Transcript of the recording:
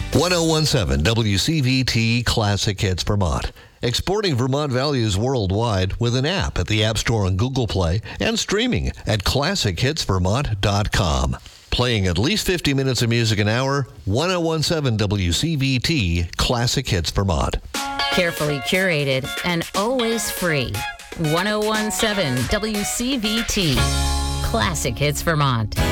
1017 WCVT Classic Hits Vermont. Exporting Vermont values worldwide with an app at the App Store and Google Play and streaming at ClassicHitsVermont.com. Playing at least 50 minutes of music an hour, 1017 WCVT Classic Hits Vermont. Carefully curated and always free. 1017 WCVT Classic Hits Vermont.